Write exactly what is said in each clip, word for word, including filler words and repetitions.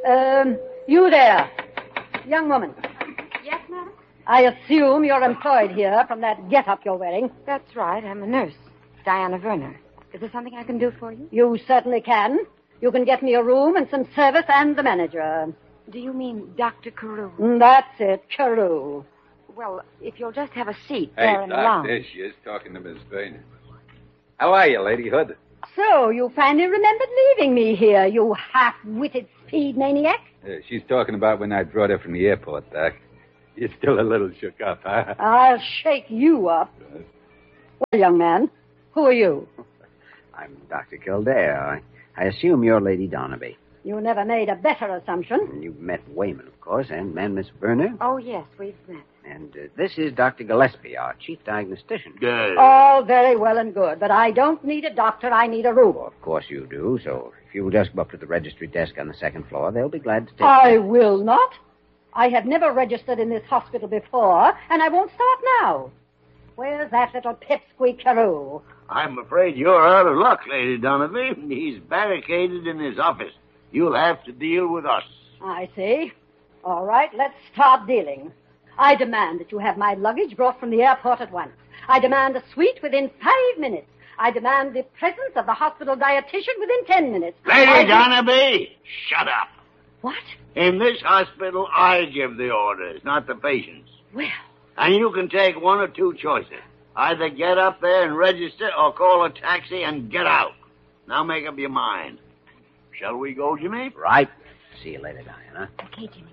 Um, you there. Young woman. Yes, ma'am? I assume you're employed here from that get-up you're wearing. That's right. I'm a nurse, Diana Werner. Is there something I can do for you? You certainly can. You can get me a room and some service and the manager. Do you mean Doctor Carew? Mm, That's it, Carew. Well, if you'll just have a seat Hey, there in the Doc, lounge. there she is, talking to Miss Werner. How are you, Lady Hood? So, you finally remembered leaving me here, you half-witted speed maniac? Uh, she's talking about when I brought her from the airport, Doc. You're still a little shook up, huh? I'll shake you up. Well, young man, who are you? I'm Doctor Kildare. I, I assume you're Lady Donaby. You never made a better assumption. You've met Wayman, of course, and, and Miss Werner. Oh, yes, we've met. And uh, this is Doctor Gillespie, our chief diagnostician. Good. All very well and good, but I don't need a doctor, I need a room. Well, of course you do, so if you'll just go up to the registry desk on the second floor, they'll be glad to take I will not. I have never registered in this hospital before, and I won't start now. Where's that little pipsqueak Carew? I'm afraid you're out of luck, Lady Donovan. He's barricaded in his office. You'll have to deal with us. I see. All right, let's start dealing. I demand that you have my luggage brought from the airport at once. I demand a suite within five minutes. I demand the presence of the hospital dietitian within ten minutes. Lady I... Donaby, shut up. What? In this hospital, I give the orders, not the patients. Well... And you can take one or two choices. Either get up there and register or call a taxi and get out. Now make up your mind. Shall we go, Jimmy? Right. See you later, Diana. Okay, Jimmy.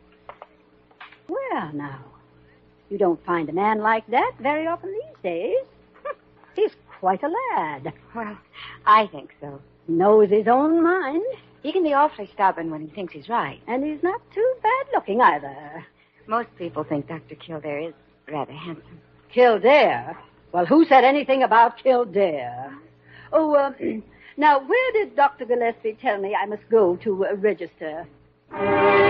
Well, now, you don't find a man like that very often these days. He's quite a lad. Well, I think so. Knows his own mind. He can be awfully stubborn when he thinks he's right. And he's not too bad looking either. Most people think Doctor Kildare is rather handsome. Kildare? Well, who said anything about Kildare? Oh, uh, now, where did Doctor Gillespie tell me I must go to uh, register?